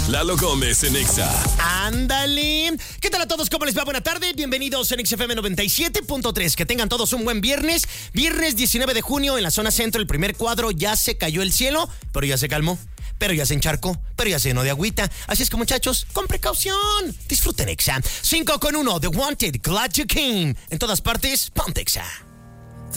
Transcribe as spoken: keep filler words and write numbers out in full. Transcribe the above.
Lalo Gómez en Exa. ¡Ándale! ¿Qué tal a todos? ¿Cómo les va? Buena tarde. Bienvenidos en X F M noventa y siete punto tres. Que tengan todos un buen viernes. Viernes diecinueve de junio en la zona centro. El primer cuadro ya se cayó el cielo, pero ya se calmó. Pero ya se encharcó, pero ya se llenó de agüita. Así es que, muchachos, con precaución. Disfruten Exa. cinco con uno, The Wanted, Glad You Came. En todas partes, ponte Exa.